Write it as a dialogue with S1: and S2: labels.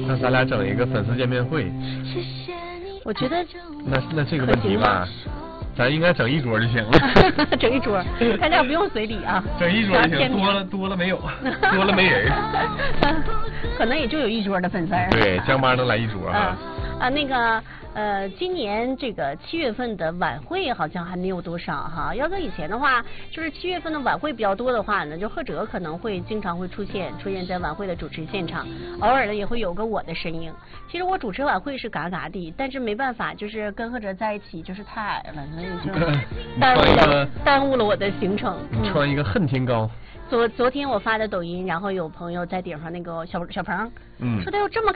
S1: 那咱俩整一个粉丝见面会。
S2: 我觉得
S1: 那这个问题吧，咱应该整一桌就行了。
S2: 整一桌，大家不用随礼啊。
S1: 整一桌就行，多了没有，多了没人。
S2: 可能也就有一桌的粉丝。
S1: 对，江妈能来一桌啊。
S2: 那个今年这个7月份的晚会好像还没有多少哈。要搁以前的话，就是7月份的晚会比较多的话呢，就贺哲可能会经常会出现在晚会的主持现场，偶尔呢也会有个我的身影。其实我主持晚会是嘎嘎的，但是没办法，就是跟贺哲在一起就是太矮了，所以就耽误了我的行程。
S1: 你穿一个恨天高。
S2: 昨天我发的抖音，然后有朋友在顶上那个小鹏，说他有这么